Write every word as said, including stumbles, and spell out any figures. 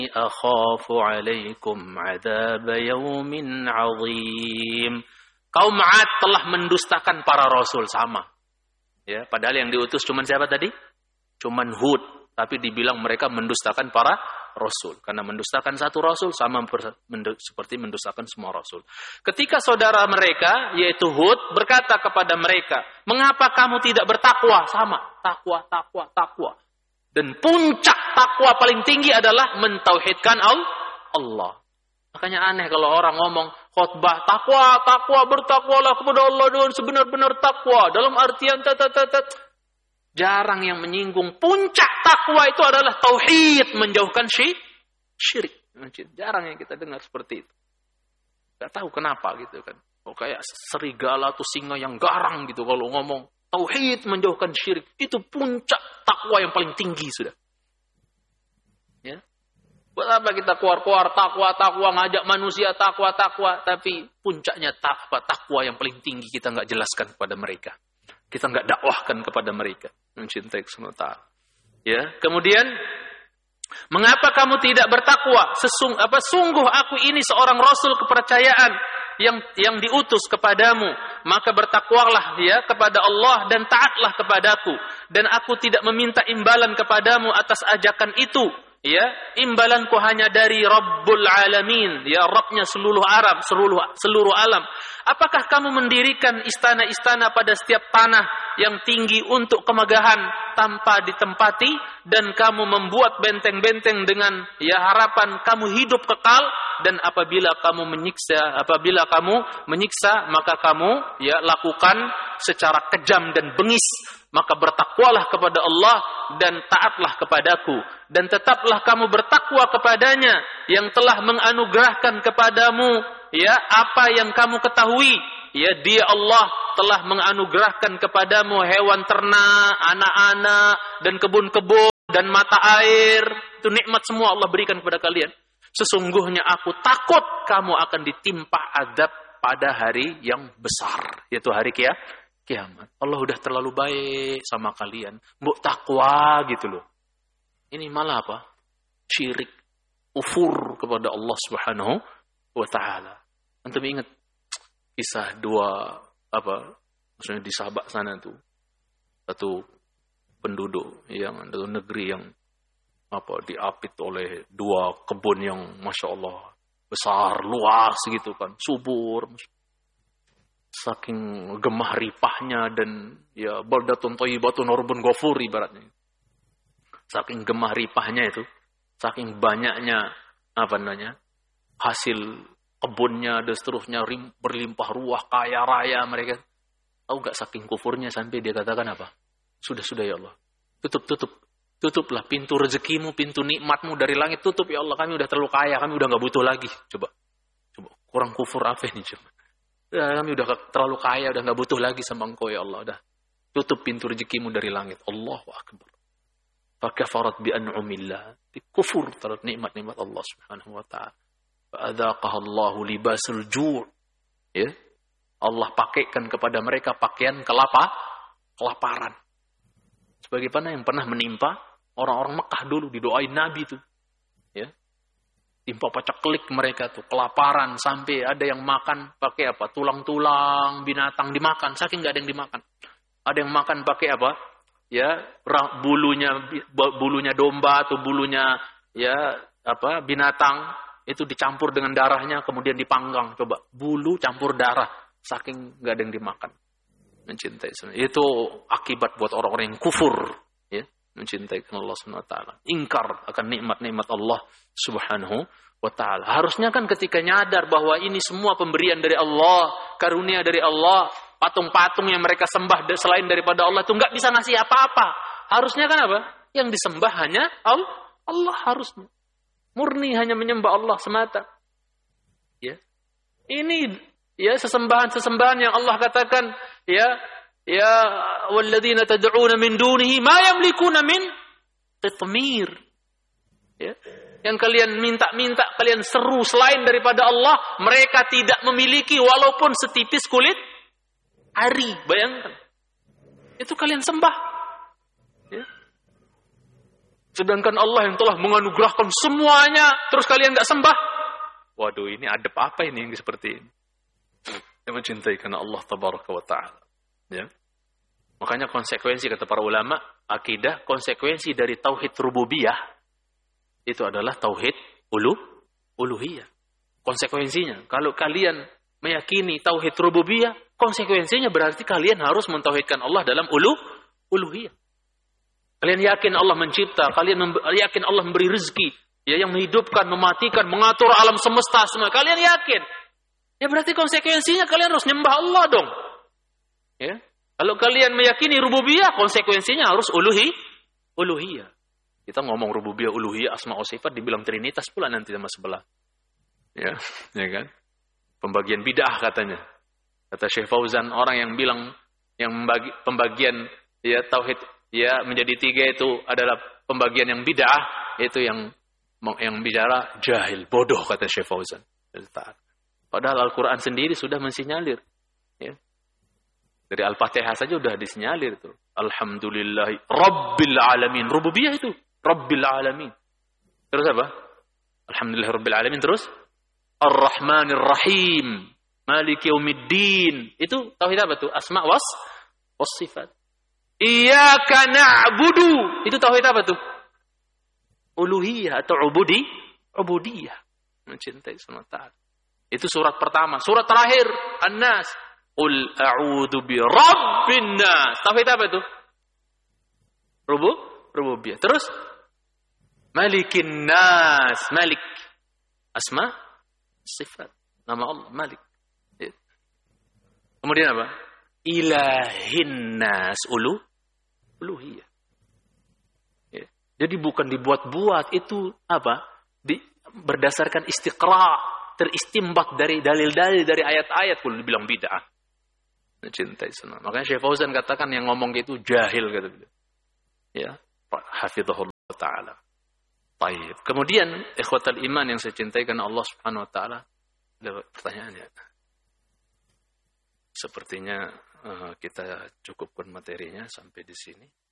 akhafu 'alaikum 'adzab yaumin 'adzim. Kaum 'Ad telah mendustakan para rasul, sama. Ya, padahal yang diutus cuman siapa tadi? Cuman Hud, tapi dibilang mereka mendustakan para rasul. Karena mendustakan satu rasul sama seperti mendustakan semua rasul. Ketika saudara mereka, yaitu Hud, berkata kepada mereka, mengapa kamu tidak bertakwa? Sama, takwa, takwa, takwa. Dan puncak takwa paling tinggi adalah mentauhidkan Allah. Makanya aneh kalau orang ngomong khotbah takwa, takwa, bertakwalah kepada Allah dengan sebenar-benar takwa. Dalam artian tat-tat-tat. Jarang yang menyinggung puncak takwa itu adalah tauhid, menjauhkan syirik. Jarang yang kita dengar seperti itu. Gak tahu kenapa gitu kan. Oh, kayak serigala atau singa yang garang gitu kalau ngomong tauhid, menjauhkan syirik. Itu puncak takwa yang paling tinggi sudah. Ya. Buat apa kita keluar-keluar takwa, takwa, ngajak manusia takwa, takwa. Tapi puncaknya takwa, takwa yang paling tinggi kita nggak jelaskan kepada mereka. Kita nggak dakwahkan kepada mereka. Mencintai semata. Ya. Kemudian, mengapa kamu tidak bertakwa? Sesung, apa, sungguh aku ini seorang rasul kepercayaan yang yang diutus kepadamu, maka bertakwalah ya kepada Allah dan taatlah kepadaku, dan aku tidak meminta imbalan kepadamu atas ajakan itu, ya, imbalanku hanya dari Rabbul Alamin, ya, Rabbnya seluruh Arab, seluruh seluruh alam. Apakah kamu mendirikan istana-istana pada setiap tanah yang tinggi untuk kemegahan tanpa ditempati, dan kamu membuat benteng-benteng dengan ya harapan kamu hidup kekal, dan apabila kamu menyiksa, apabila kamu menyiksa, maka kamu ya lakukan secara kejam dan bengis, maka bertakwalah kepada Allah dan taatlah kepadaku, dan tetaplah kamu bertakwa kepadanya yang telah menganugerahkan kepadamu ya apa yang kamu ketahui. Ya, dia Allah telah menganugerahkan kepadamu hewan ternak, anak-anak, dan kebun-kebun, dan mata air. Itu nikmat semua Allah berikan kepada kalian. Sesungguhnya aku takut kamu akan ditimpa azab pada hari yang besar, yaitu hari kia, kiamat. Allah udah terlalu baik sama kalian. Mbok takwa gitu loh. Ini malah apa? Syirik, kufur kepada Allah Subhanahu wa taala. Antum ingat kisah dua apa? Maksudnya di Sabak sana tuh satu penduduk yang satu negeri yang apa diapit oleh dua kebun yang masya Allah besar luas gitu kan, subur, saking gemah ripahnya, dan ya baldatun thayyibatun rabbun ghafur ibaratnya. Saking gemah ripahnya itu, saking banyaknya apa namanya hasil kebunnya dan seterusnya berlimpah ruah, kaya raya mereka. Tahu nggak saking kufurnya sampai dia katakan apa? Sudah sudah ya Allah, tutup tutup tutuplah pintu rezekimu, pintu nikmatmu dari langit, tutup ya Allah, kami udah terlalu kaya, kami udah nggak butuh lagi. Coba coba kurang kufur apa ini coba? Ya, kami udah terlalu kaya, udah nggak butuh lagi sama Engkau ya Allah, udah tutup pintu rezekimu dari langit. Allahu akbar. Fakafarat bi an'umillah, kufur terhadap nikmat-nikmat Allah Subhanahu wa taala. Fa'adzaqaha Allahu libasul ju'. Ya. Allah pakaikan kepada mereka pakaian kelapa, kelaparan. Sebagaimana yang pernah menimpa orang-orang Mekah dulu, didoain Nabi itu. Ya. Timpa paceklik mereka tuh, kelaparan sampai ada yang makan pakai apa? Tulang-tulang binatang dimakan, saking enggak ada yang dimakan. Ada yang makan pakai apa? Ya, bulunya bulunya domba atau bulunya ya apa? Binatang itu dicampur dengan darahnya kemudian dipanggang. Coba, bulu campur darah, saking enggak ada yang dimakan. Mencintai itu akibat buat orang-orang yang kufur, ya, mencintai Allah Subhanahu wa taala, ingkar akan nikmat-nikmat Allah Subhanahu wa taala. Harusnya kan ketika nyadar bahwa ini semua pemberian dari Allah, karunia dari Allah, patung-patung yang mereka sembah selain daripada Allah itu enggak bisa ngasih apa-apa. Harusnya kan apa? Yang disembah hanya Allah, Allah harusnya. Murni hanya menyembah Allah semata. Ya. Ini ya sesembahan-sesembahan yang Allah katakan ya ya walladzina tad'una min dunihi ma yamlikuna min qitmir. Ya. Yang kalian minta-minta, kalian seru selain daripada Allah, mereka tidak memiliki walaupun setipis kulit ari. Bayangkan. Itu kalian sembah. Ya. Sedangkan Allah yang telah menganugerahkan semuanya, terus kalian nggak sembah? Waduh, ini adab apa ini yang seperti ini? Yang mencintai karena Allah tabaraka wa ta'ala. Ya. Makanya konsekuensi kata para ulama, akidah, konsekuensi dari tauhid rububiyah itu adalah tauhid ulu, uluhiyah. Konsekuensinya, kalau kalian meyakini tauhid rububiyah, konsekuensinya berarti kalian harus mentauhidkan Allah dalam ulu, uluhiyah. Kalian yakin Allah mencipta, kalian yakin Allah memberi rezeki, ya, yang menghidupkan, mematikan, mengatur alam semesta semua. Kalian yakin? Ya berarti konsekuensinya kalian harus nyembah Allah dong. Ya. Kalau kalian meyakini rububiyah, konsekuensinya harus uluhi, uluhiyah. Kita ngomong rububiyah, uluhiyah, asma wa sifat, dibilang trinitas pula nanti sama sebelah. Ya, ya kan? Pembagian bid'ah katanya. Kata Syekh Fauzan, orang yang bilang yang membagi, pembagian ya tauhid ya menjadi tiga itu adalah pembagian yang bid'ah, itu yang yang bicara jahil, bodoh kata Syekh Fauzan. Padahal Al-Qur'an sendiri sudah mensinyalir, ya. Dari Al-Fatihah saja sudah disinyalir itu. Alhamdulillahi Rabbil Alamin. Rububiyah itu. Rabbil Alamin. Terus apa? Alhamdulillah Rabbil Alamin. Terus? Ar-Rahmanir Rahim. Maliki Yaumiddin. Itu tauhid apa tuh? Asma was was sifat. Iyyaka na'budu. Itu tauhid apa tuh? Uluhiyah atau ubudi? Ubudiyah. Mencintai semata. Itu surat pertama. Surat terakhir An-Nas. Qul a'udzu bi rabbin nas. Tauhid apa itu? Rubub, rububiyah. Terus Malikin nas, Malik. Asma, sifat. Nama Allah Malik. Kemudian apa? Ilahin nas, ulu, uluhiyah. Ya. Jadi bukan dibuat-buat, itu apa? Di, berdasarkan istiqra, teristimbat dari dalil-dalil dari ayat-ayat pun dibilang bid'ah. Cintai sunnah. Makanya Syekh Fauzan katakan yang ngomong gitu jahil kata beliau. Ya, hafizahullah taala. Baik. Kemudian ikhwatal iman yang saya cintai karena Allah Subhanahu wa taala, ada pertanyaannya. Sepertinya uh, kita cukupkan materinya sampai di sini.